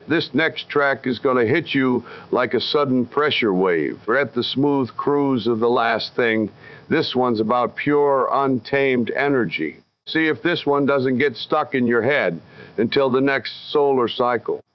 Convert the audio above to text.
This next track is going to hit you like a sudden pressure wave. Forget the smooth cruise of the last thing. This one's about pure, untamed energy. See if this one doesn't get stuck in your head until the next solar cycle.